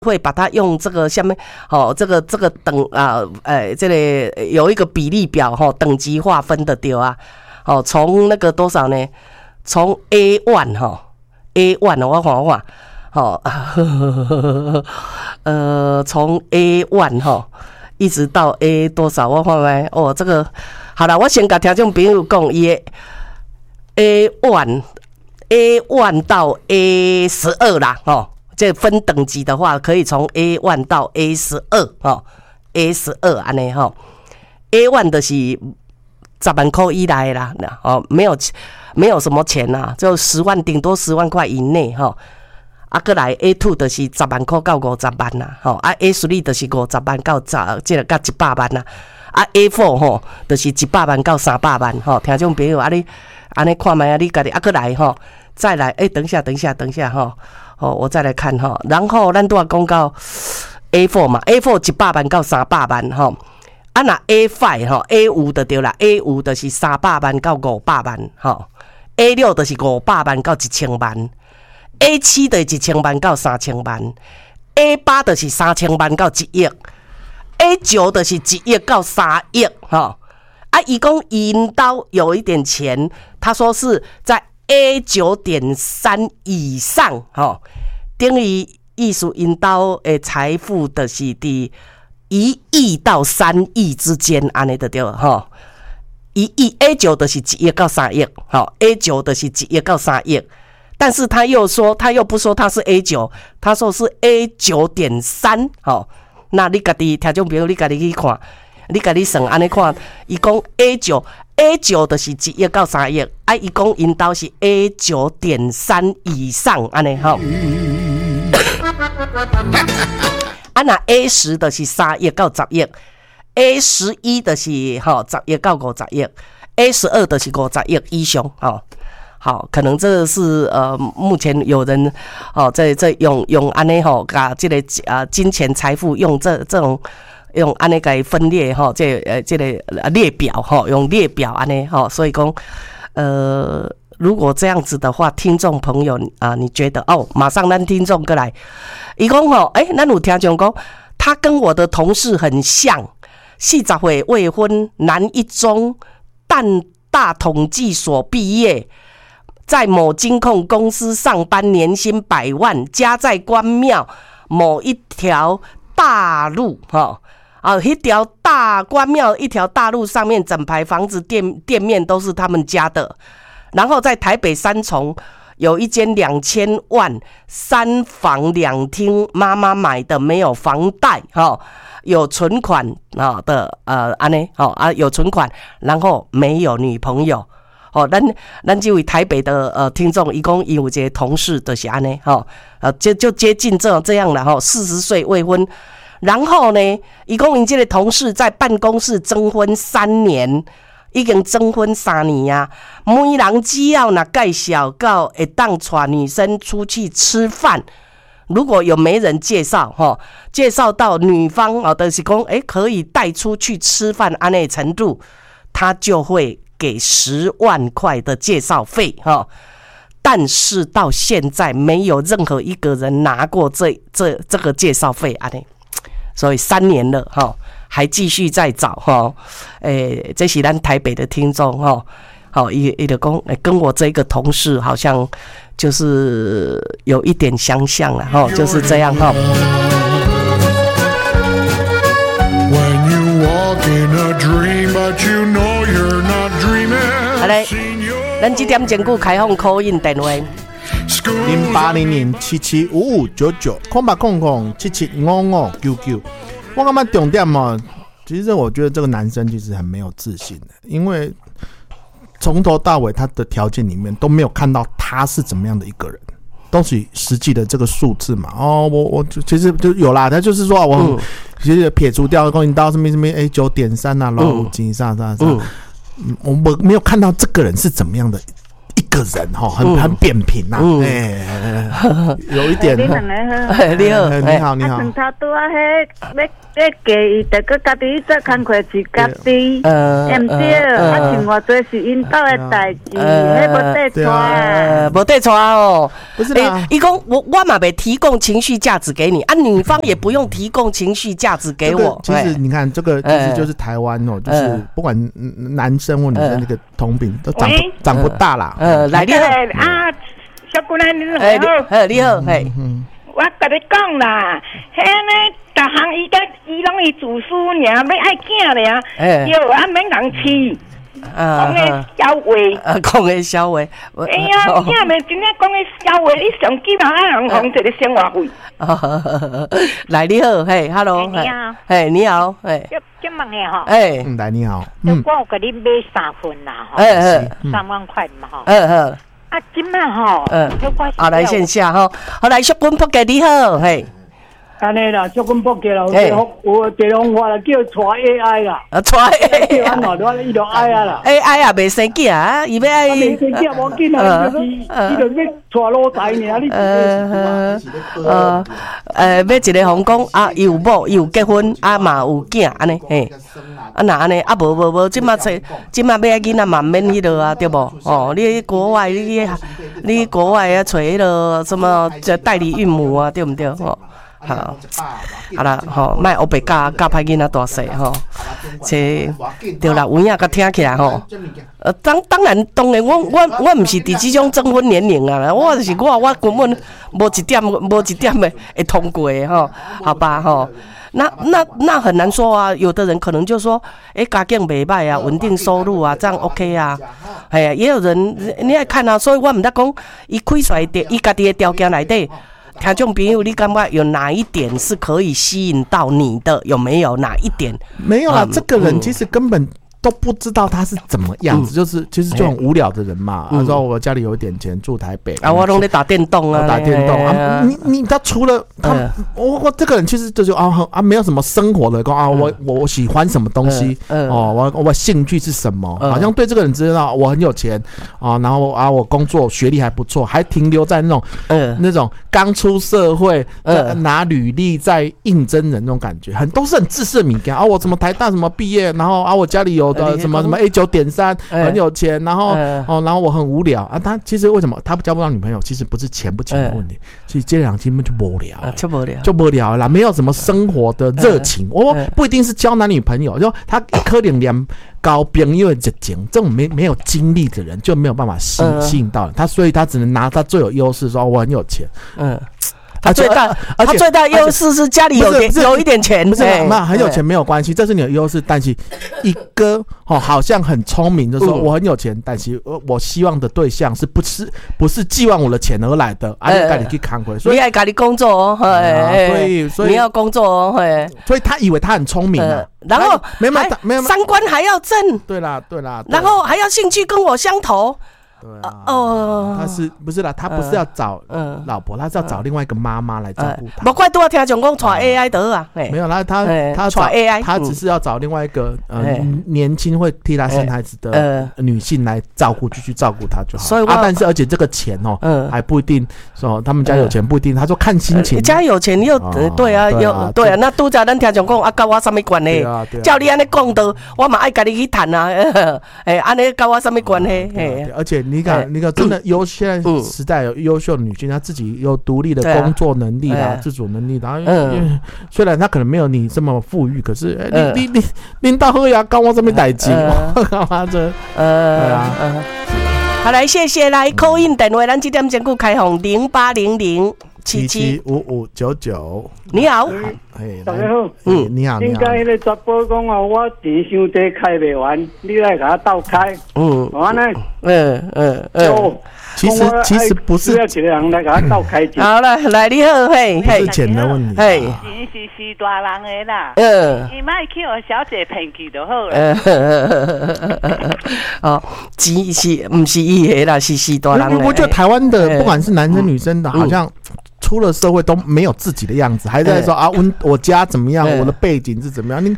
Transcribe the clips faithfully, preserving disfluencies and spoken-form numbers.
会把它用这个下面哦，这个这个等啊，呃，这里有一个比例表哈、哦，等级划分的对啊，哦，从那个多少呢？从 A 一 哈 ，A 一 我看我看，哦，呃，从 A 一 哈，一直到 A 多少？我看看哦，这个好了，我先跟听众朋友讲，伊 A 一 A 一 到 A 十二啦，哦。这分等级的话，可以从 A 一 到 A 十二 哈 ，A 十二安尼哈 ，A 一 的是十万块以内啦，哦，没有没有什么钱呐，就十万，顶多十万块以内哈。啊，过来 A 二 的是十万块到五十万呐，吼啊 A 三 的是五十万到十，这个到一百万呐，啊 A 四 吼，就是一百万到三百万吼。听众朋友，啊你安尼看卖啊，你家己啊过来吼，再来，哎、欸，等一下，等一下，等一下吼。哦，我再来看哈，然后咱都要讲到 A 四 嘛 ，A 四 一百万到三百万哈，啊那 A 五 哈 ，A 五 就对啦 ，A 五 就是三百万到五百万哈 ，A 六 就是五百万到一千万 ，A 七 就是一千万到三千万 ，A 八 就是三千万到一亿 ，A 九 就是一亿到三亿哈，啊，伊讲因兜有一点钱，他说是在。A 九点三 以上，吼，等于意思因兜的财富的是伫一亿到三亿之间，安尼就对了，吼。一亿 A 九的是一亿到三亿，好 ，A 九的是一亿到三亿，但是他又说，他又不说他是 A 九，他说是 A 九点三，好，那你家己听众朋友，你家己去看，你家己算安尼看，伊讲 A 九。A 九 就是一亿到三亿，啊，伊讲因兜是 A 九点三 以上，安尼吼。啊，那 A 十 就是三亿到十亿 ，A 十一 就是吼十亿到五十亿 ，A 十二 就是五十亿以上，吼。好，可能这是呃，目前有人哦，在在用用安尼吼，把这个啊金钱财富用这这种。用安尼个分裂吼，这呃这个列表吼，用列表安尼吼，所以讲呃，如果这样子的话，听众朋友啊、呃，你觉得哦，马上咱听众过来，伊讲吼，哎、欸，咱有听众讲，他跟我的同事很像，四十岁未婚，男一中，但大统计所毕业，在某金控公司上班，年薪百万，家在关庙某一条大路哈。啊，一条大关庙一条大路上面，整排房子店店面都是他们家的。然后在台北三重有一间两千万三房两厅，妈妈买的，没有房贷哈、哦，有存款啊的呃安尼哦啊有存款，然后没有女朋友哦。咱咱这位台北的呃听众，一共有一个同事就是安尼哈，呃就就接近这这样了哈，四十岁未婚。然后呢，伊讲因这个同事在办公室征婚三年，已经征婚三年啊。每人只要若介绍到会当带女生出去吃饭，如果有媒人介绍哈，介绍到女方哦，就是讲诶可以带出去吃饭安内程度，他就会给十万块的介绍费哈。但是到现在没有任何一个人拿过这这这个介绍费安内。所以三年了哈，还继续在找哈，诶，这是咱台北的听众哈，好，伊伊就讲，跟我这个同事好像就是有一点相像了哈，就是这样哈。好嘞，咱这点钟久开放call in电话。 零八零零七七五五九九空吧空空七七五五九九，我感觉重点嘛，其实我觉得这个男生其实很没有自信的，因为从头到尾他的条件里面都没有看到他是怎么样的一个人，都是实际的这个数字嘛。哦，我我其实就有啦，他就是说我很、嗯、其实撇除掉公营到什么什么哎九点三啊，老五斤上上上，我没有看到这个人是怎么样的。一个人哈，很很扁平呐，哎，有一点。 你好， 你好，你好。 啊，他拄啊，迄要要嫁伊，得个家己做工课是家己，对唔对？啊，像我做是因兜的代志，迄无得错， 无得错哦。 不是啦， 伊讲我我嘛没提供情绪价值给你啊，女方也不用提供情绪价值给我。 其实你看，这个其实就是台湾哦，就是不管男生或女生，那个同频都长长不大啦。 呃，来你好啊，小姑娘你好，好你好，嘿。 我甲你讲啦，迄呢，逐项伊甲伊拢伊自私尔，要爱囝尔，要啊免人饲。讲个消话， 啊，讲个消话。 哎呀，囝咪真正讲个消话，你上基本爱人讲一个生活费。 来你好，嘿 ，hello， 你好， 嘿，你好，嘿。 今问嘅吼， 哎， 来你好， 嗯，我有甲你买三份啦，吼，三万块嘛，吼， 嗯嗯。 啊，今嘛吼， 嗯，好来线下吼，好来小君仆嘅你好，嘿。 安尼啦，小君仆嘅啦，有地方话啦，叫带 A I 啦， 啊，带 A I， 安怎我伊就爱啊啦 ，A I 啊，未生囝啊，伊要爱， 未生囝无紧啊，就是伊就要带老大尔，你呃呃呃，要一个红讲啊，伊有某，伊有结婚，啊嘛有囝，安尼嘿，啊那安尼啊无无无，即马找即马要爱囡仔嘛免迄落啊，对无？哦，你国外你你国外啊找迄落什么代理孕母啊，对毋对？哦。好，好啦，吼，莫黑白教教歹囡仔大细吼，这对啦，有影甲听起来吼，呃，当当然当然，我我我毋是伫即种征婚年龄啊，我就是我我根本无一点无一点的会通过的吼，好吧吼。那那那很难说啊，有的人可能就说，哎、欸，家境袂歹啊，稳定收入啊，这样 OK 啊，哎呀，也有人你爱看啊，所以我毋得讲，伊开出来的伊家己的条件内底。听众朋友，你感觉有哪一点是可以吸引到你的？有没有哪一点？ 没有啊，嗯、这个人其实根本都不知道他是怎么样子，嗯、就是其实就很无聊的人嘛。他、嗯、说我家里有一点钱，住台北啊，我都在打电动啊， 打电动啊。你你他除了他，嗯、我我这个人其实就是啊啊，没有什么生活的，讲啊，我我喜欢什么东西，嗯嗯、哦，我我兴趣是什么，嗯、好像对这个人知道我很有钱啊，然后啊我工作学历还不错，还停留在那种嗯那种刚出社会嗯拿履历在应征人那种感觉，很都是很自私的米干啊，我什么台大什么毕业，然后啊我家里有。的什么什么 A 九点三很有钱，然后、呃、哦，然后我很无聊啊。他其实为什么他交不到女朋友？其实不是钱不钱的问题，呃、其实这两根本就无聊、欸， 就无聊， 就无聊啦，没有什么生活的热情。呃、我不一定是交男女朋友，就他可能连交朋友的热情，这种没没有经历的人就没有办法吸吸引到人。他所以他只能拿他最有优势说，我很有钱，嗯。 他最大，他最大优势是家里有点有一点钱， 不是嘛？很有钱没有关系，这是你的优势。但是一个哦，好像很聪明，就说我很有钱，但是我希望的对象是不是不是寄望我的钱而来的，啊，你自己去扛回。 所以你爱自己工作哦， 所以所以你要工作哦， 所以他以为他很聪明啊， 然后没有没有三观还要正， 对啦对啦， 然后还要兴趣跟我相投。 对啊，哦，他是不是啦？他不是要找老婆，他是要找另外一个妈妈来照顾他。 不怪多听讲讲带 A I 得啊， 没有他他他找 A I， 他只是要找另外一个呃年轻会替他生孩子的女性来照顾，继续照顾他就好。所以啊，但是而且这个钱哦，还不一定说他们家有钱不一定，他说看心情。 家有钱又对啊，有对啊，那拄则咱听讲讲啊，跟我什么关系？照你安尼讲的，我嘛爱跟你去谈啊，哎，安尼跟我什么关系？ 而且。你看，你看，真的优，现在时代有优秀的女性，她自己有独立的工作能力啦、自主能力，然后虽然她可能没有你这么富裕，可是你你你领导喝呀，干我这边代金，干嘛这？呃，对啊。 好，来谢谢来 call in 电话，咱这点钟顾开放零八零零七七五五九九。 你好， 大家好， 嗯，你好， 应该那个直播讲哦，我钱伤低开不完，你来给他倒开，嗯，完呢， 嗯嗯嗯， 其实其实不是要几个人来给他倒开钱。 好了，来你好，嘿， 嘿，是钱的问题， 嘿， 钱是是大人的啦， 嗯， 你莫去我小姐骗去就好了。 哦，钱是不是伊的啦，是是大人的。 我觉得台湾的不管是男生女生的，好像。出了社会都没有自己的样子，还在说啊，我我家怎么样，我的背景是怎么样？你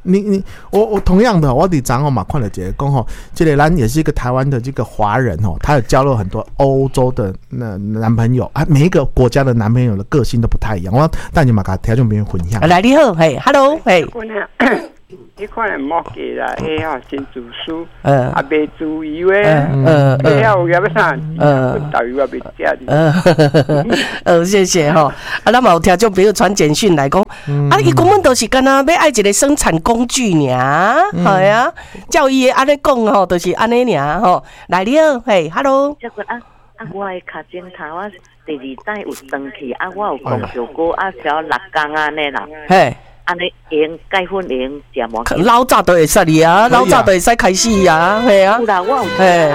你你我我同样的，我伫昨吼嘛看了一个讲吼，这个咱也是一个台湾的这个华人吼，他有交了很多欧洲的那男朋友啊，每一个国家的男朋友的个性都不太一样。我带你嘛甲听众朋友分享。 来你好，嘿 ，Hello， 嘿。 你看莫给啦，哎呀，真读书，呃，啊，别注意喂， 呃， 哎呀，我要不啥，呃，导游要别加的， 呃，呃，谢谢哈。啊，咱嘛有听众朋友传简讯来讲，啊，伊根本都是干那要爱一个生产工具尔，系啊，照伊安尼讲吼，就是安尼尔吼。来你好，嘿 ，Hello。 这个啊啊，我的脚趾头啊，第二代有长去，啊，我有讲小过啊，小六工安尼啦， 嘿。 安尼用钙粉用食无？ 老早都会使哩啊，老早都会使开始啊，系啊。 有啦，我有。 嘿。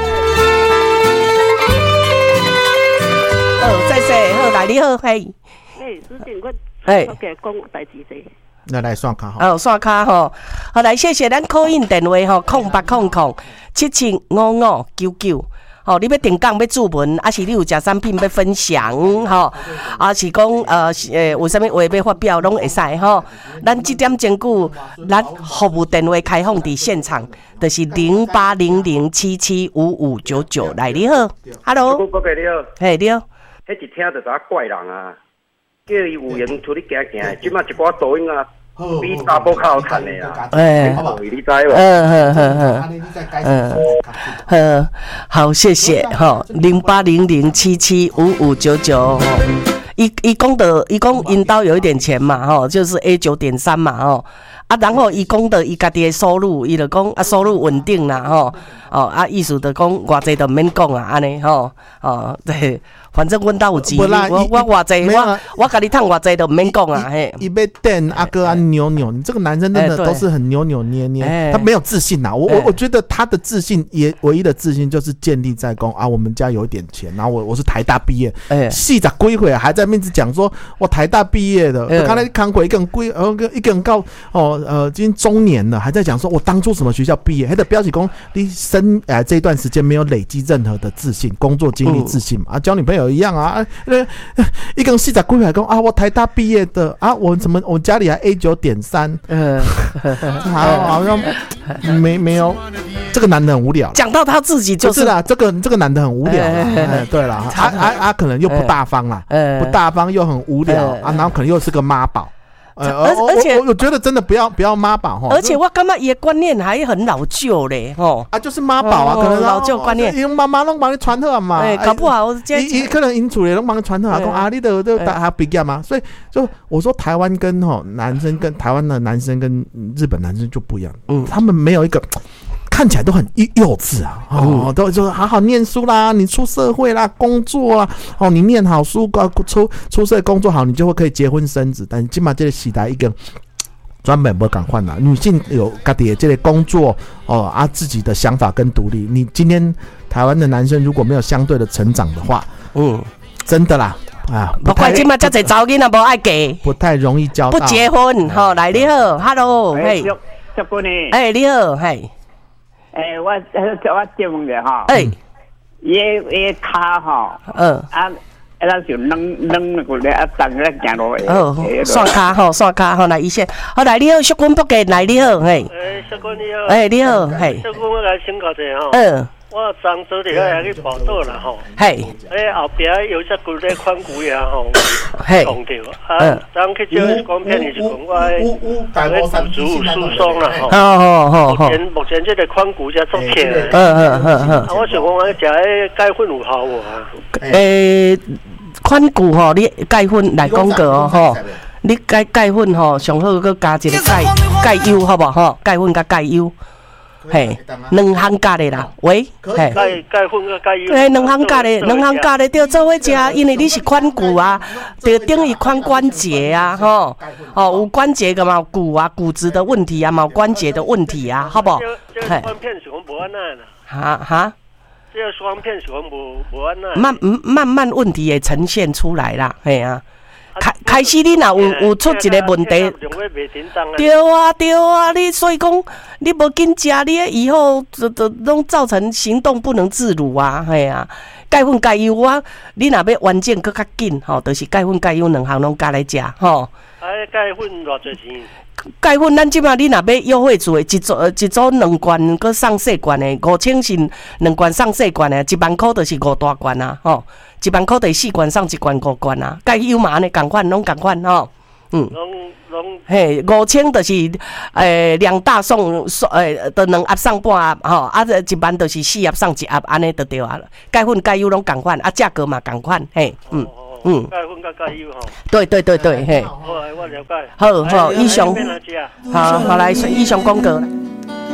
好，再说，好来你好，嘿。 嘿，之前我嘿， 我给讲代志者。 来来刷卡哈。哦，刷卡吼，好来谢谢咱 call in 电话吼，空八空空七七五五九九。哦，你要定岗要注文，还是你有假产品要分享，吼，还是讲呃诶有啥物话要发表，拢会使吼。咱这点钟久，咱服务电话开放伫现场，就是零八零零七七五五九九。来，你好 ，Hello， 伯伯你好， 嘿你好， 迄一听就知怪人啊，叫伊有闲出去行行，即马一寡抖音啊。比查甫较好看的啦，哎，你知无？ 嗯嗯嗯嗯嗯，好，谢谢哈，零八零零七七五五九九。伊伊讲的，伊讲因兜有一点钱嘛，吼，就是 A 九点三嘛，吼。啊，然后伊讲的伊家己的收入，伊就讲啊收入稳定啦，吼，哦啊意思就讲偌济就免讲啊，安尼吼，哦对，反正阮兜有钱，我我偌济，我我家己趁偌济就免讲啊，嘿。 伊要等阿哥啊扭扭，你这个男生真的都是很扭扭捏捏，他没有自信呐。我我我觉得他的自信也唯一的自信就是建立在讲啊，我们家有一点钱，然后我我是台大毕业，四十几岁还在面子讲说我台大毕业的，看来康回一个人贵，呃一个人告哦。呃，今中年了，还在讲说我当初什么学校毕业，还得标起讲你生哎这一段时间没有累积任何的自信，工作经历自信嘛，啊，交女朋友一样啊，呃，一个人细仔归来讲啊，我台大毕业的啊，我怎么我家里还 A 九点三，嗯，好好像没没有，这个男的很无聊。 讲到他自己就是啦，这个这个男的很无聊，哎，对了，啊啊啊，可能又不大方啦，不大方又很无聊啊，然后可能又是个妈宝。呃，而而且 我, 我觉得真的不要不要妈宝哈， 而且我感觉伊的观念还很老旧嘞吼啊，就是妈宝啊，可能老旧观念， 因妈妈拢帮你传好嘛， 哎，搞不好伊伊可能因厝里拢帮你传好，讲啊，你都都还要毕业嘛，所以就我说台湾跟吼男生跟台湾的男生跟日本男生就不一样，嗯，他们没有一个。看起来都很幼稚啊，哦，都就好好念书啦，你出社会啦，工作啦，哦，你念好书，出出社会工作好，你就会可以结婚生子。但起码这个时代一个专门不敢换啦，女性有家己的这个工作哦啊，自己的想法跟独立。你今天台湾的男生如果没有相对的成长的话，嗯，真的啦。啊， 不怪今嘛遮侪查某囡仔无爱嫁， 不太容易交到， 不结婚。吼，来你好 ，Hello， 嘿， 小姑娘， 哎，你好，嘿。 诶、欸，我我借问者哈， 诶， 伊伊骹吼， 嗯， 啊，咱就扔扔那个咧，啊，当个行路诶， 哦，刷骹吼，刷骹吼，来一线，好来你好，小君不给来你好，嘿， 诶，小君你好， 诶，你好，嘿， 小君我来请教者吼， 嗯。 我昨做伫遐去报道啦吼， 嘿， 诶后壁有只骨咧髋骨呀吼， 嘿， 撞着啊，昨去照光片是讲我诶，我骨质疏松啦吼， 好好好好， 目前目前这个髋骨才做起来， 嗯嗯嗯嗯， 啊，我想讲我食迄钙粉有效无啊？ 诶，髋骨吼，你钙粉来讲个哦吼，你钙钙粉吼上好搁加一个钙钙优好无吼，钙粉加钙优。嘿，两项加的啦，喂， 嘿，钙钙粉个钙油， 嘿，两项加的，两项加的着做伙食，因为你是髋骨啊，着等于髋关节啊，吼，哦，有关节个嘛，骨啊，骨质的问题啊，嘛，关节的问题啊，好不好？ 这个双片是讲无安那啦， 哈哈， 这个双片是讲无无安那， 慢慢慢问题也呈现出来啦，嘿啊。开开始你若有有出一个问题，对啊对啊，你所以讲你无紧食，你以后就就拢造成行动不能自如啊，嘿啊，钙粉钙油啊，你若要完整搁较紧吼，就是钙粉钙油两项拢加来食吼。 啊，钙粉偌侪钱？ 钙粉咱即马你若要优惠做，一组一组两罐，搁送细罐的，五千是两罐送细罐的，一万块就是五大罐啊，吼，一万块第四罐送一罐五罐啊，钙优嘛安尼共款，拢共款吼，嗯。嘿，五千就是诶两大送送诶，得两盒送半盒吼，啊一万就是四盒送一盒，安尼就对啊。钙粉钙油拢共款，啊价格嘛共款，嘿，嗯嗯。 钙粉甲钙油吼。 对对对对，嘿。 好，我了解。 好好，以上。好，好来，以上广告。